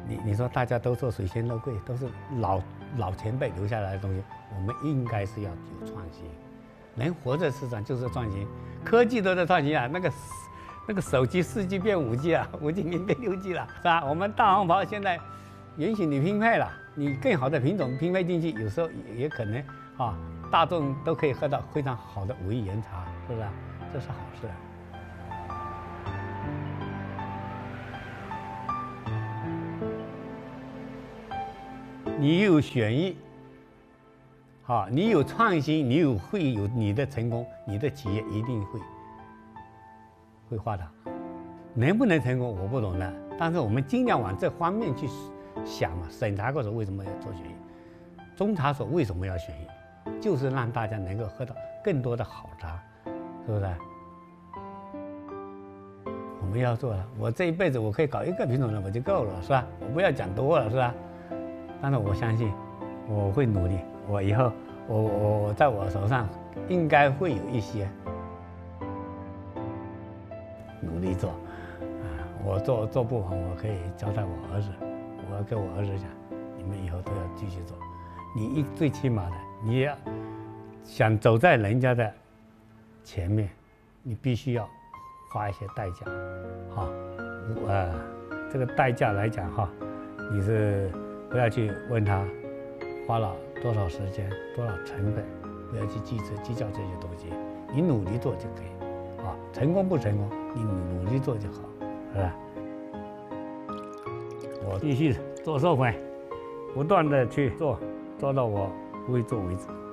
你说大家都做水仙肉桂，都是老前辈留下来的东西，我们应该是要有创新。人活着市场就是创新，科技都在创新啊，那个手机4G 变5G 了，5G 变6G 了，是吧？我们大红袍现在允许你拼配了，你更好的品种拼配进去，有时候也可能啊，大众都可以喝到非常好的武夷岩茶，是不是？这是好事。你有选艺，好，你有创新，你会有你的成功，你的企业一定会发达。能不能成功我不懂的，但是我们尽量往这方面去想嘛。审查过程为什么要做选艺？中茶所为什么要选艺？就是让大家能够喝到更多的好茶，是不是？我们要做了，我这一辈子我可以搞1个品种的我就够了，是吧？我不要讲多了，是吧？但是我相信我会努力，我以后我在我手上应该会有一些努力做啊，我做不完，我可以交代我儿子，我要跟我儿子讲，你们以后都要继续做。你最起码的，你要想走在人家的前面，你必须要花一些代价，哈，这个代价来讲哈，你是不要去问他花了多少时间、多少成本，不要去计较这些东西，你努力做就可以，啊，成功不成功，你努力做就好，是吧？我继续做授粉，不断的去做到我不会做为止。